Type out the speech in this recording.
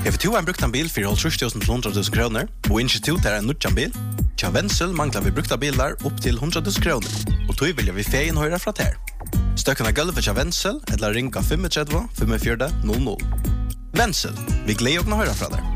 If du har brukt en bil for 30.000 til 100.000 kroner, og institut er en nødjan bil, tja Wenzel mangler vi brukta bilar opp til 100.000 kroner, og tog vilja vi feien høyre fra ter. Støkken av gulvet tja Wenzel, eller ringa 35 45 00. Wenzel, vi gleder å høyre fra der.